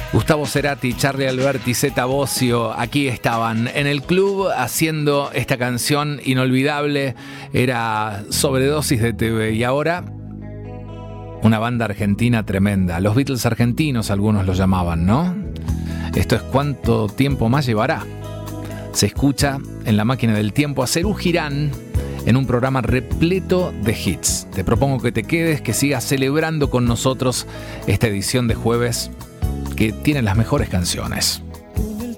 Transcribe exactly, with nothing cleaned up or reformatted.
Gustavo Cerati, Charlie Alberti, Zeta Bosio, aquí estaban en el club haciendo esta canción inolvidable. Era Sobredosis de T V. Y ahora, una banda argentina tremenda. Los Beatles argentinos, algunos lo llamaban, ¿no? Esto es ¿Cuánto tiempo más llevará? Se escucha en la máquina del tiempo a Serú Girán en un programa repleto de hits. Te propongo que te quedes, que sigas celebrando con nosotros esta edición de jueves que tiene las mejores canciones.